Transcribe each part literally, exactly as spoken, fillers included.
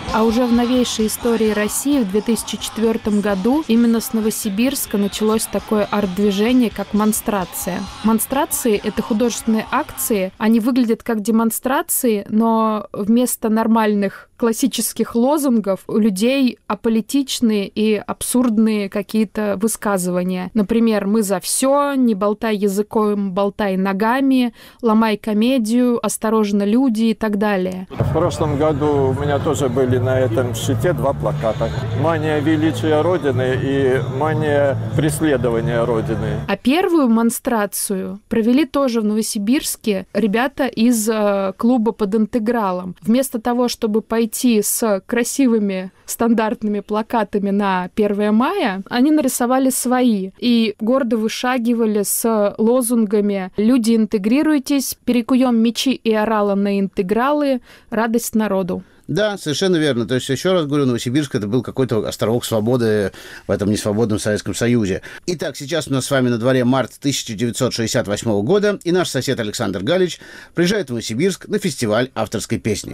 А уже в новейшей истории России в две тысячи четвёртом году именно с Новосибирска началось такое арт-движение, как монстрация. Монстрации — это художественные акции. Они выглядят как демонстрации, но вместо нормальных классических лозунгов у людей аполитичные и абсурдные какие-то высказывания. Например, «Мы за все», «Не болтай языком, болтай ногами», «Ломай комедию», «Осторожно, люди» и так далее. В прошлом году у меня тоже были на этом щите два плаката. «Мания величия Родины» и «Мания преследования Родины». А первую монстрацию провели тоже в Новосибирске ребята из э, клуба «Под интегралом». Вместо того, чтобы пойти с красивыми стандартными плакатами на первое мая, они нарисовали свои и гордо вышагивали с лозунгами «Люди, интегрируйтесь», «Перекуем мечи и орала на интегралы», «Радость народу». Да, совершенно верно. То есть, еще раз говорю, Новосибирск — это был какой-то островок свободы в этом несвободном Советском Союзе. Итак, сейчас у нас с вами на дворе март тысяча девятьсот шестьдесят восьмого года, и наш сосед Александр Галич приезжает в Новосибирск на фестиваль авторской песни.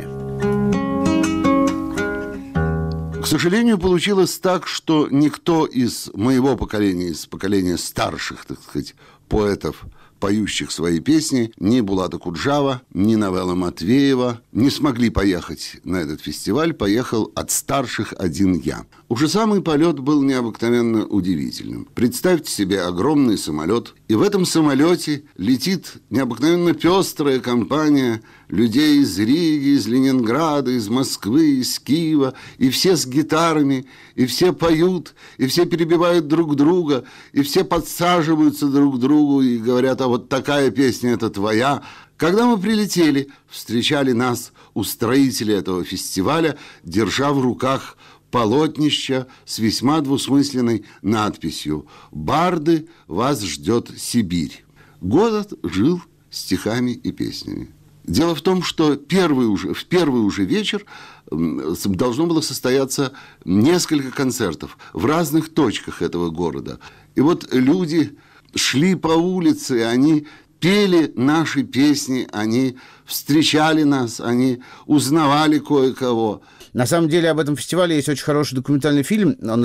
К сожалению, получилось так, что никто из моего поколения, из поколения старших, так сказать, поэтов, поющих свои песни, ни Булата Куджава, ни Новелла Матвеева не смогли поехать на этот фестиваль. Поехал от старших один я. Уже самый полет был необыкновенно удивительным. Представьте себе огромный самолет, и в этом самолете летит необыкновенно пестрая компания людей из Риги, из Ленинграда, из Москвы, из Киева, и все с гитарами, и все поют, и все перебивают друг друга, и все подсаживаются друг к другу и говорят: а вот такая песня — это твоя. Когда мы прилетели, встречали нас устроители этого фестиваля, держа в руках полотнища с весьма двусмысленной надписью: «Барды, вас ждет Сибирь». Город жил стихами и песнями. Дело в том, что первый уже, в первый уже вечер должно было состояться несколько концертов в разных точках этого города. И вот люди шли по улице, они пели наши песни, они встречали нас, они узнавали кое-кого. На самом деле об этом фестивале есть очень хороший документальный фильм. Он